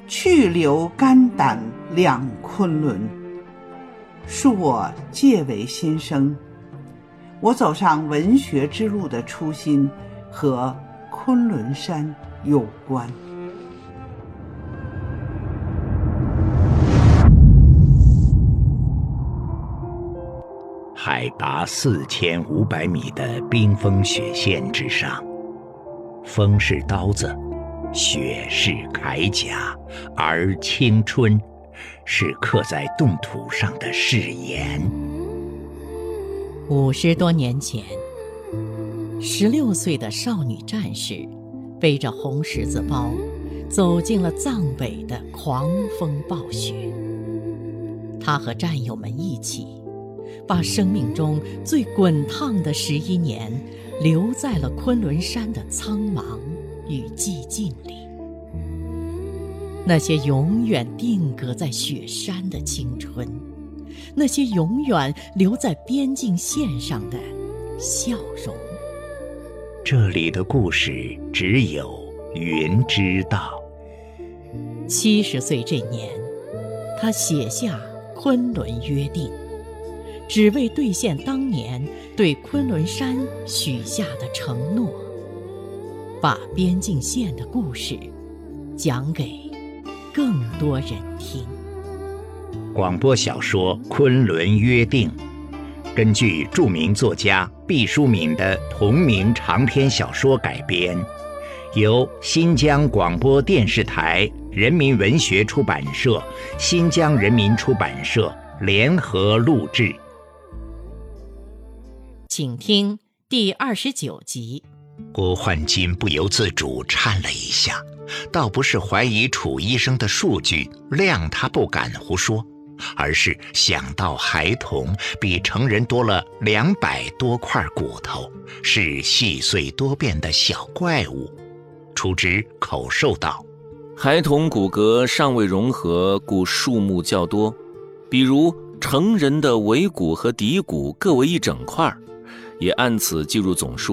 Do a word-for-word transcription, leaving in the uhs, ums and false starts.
去留肝胆两昆仑。恕我介为新生，我走上文学之路的初心和昆仑山有关。 海拔四千五百米的冰封雪线之上，风是刀子，雪是铠甲，而青春是刻在冻土上的誓言。 五十多年前，十六岁的少女战士背着红十字包，走进了藏北的狂风暴雪。她和战友们一起，把生命中最滚烫的十一年留在了昆仑山的苍茫与寂静里。那些永远定格在雪山的青春，那些永远留在边境线上的笑容。 这里的故事只有云知道。 七十岁这年，他写下《昆仑约定》，只为兑现当年对昆仑山许下的承诺，把边境线的故事讲给更多人听。 广播小说《昆仑约定》根据著名作家毕淑敏的同名长篇小说改编，由新疆广播电视台人民文学出版社、新疆人民出版社联合录制。 请听第二十九集。 郭焕金不由自主颤了一下，倒不是怀疑楚医生的数据量他不敢胡说，而是想到孩童比成人多了两百多块骨头，是细碎多变的小怪物。出之口授道： 孩童骨骼尚未融合，故数目较多，比如成人的尾骨和骶骨各为一整块，也按此计入总数。